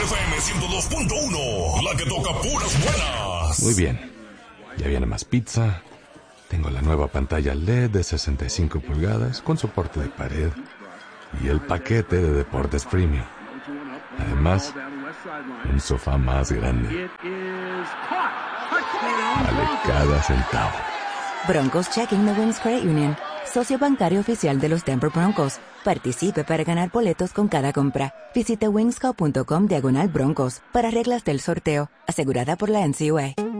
FM 102.1, la que toca puras buenas. Muy bien, ya viene más pizza. Tengo la nueva pantalla LED de 65 pulgadas con soporte de pared y el paquete de deportes premium. Además, un sofá más grande. Vale cada centavo. Broncos Checking the Wings Credit Union, socio bancario oficial de los Denver Broncos. Participe para ganar boletos con cada compra. Visite wingsco.com/Broncos para reglas del sorteo, asegurada por la NCUA.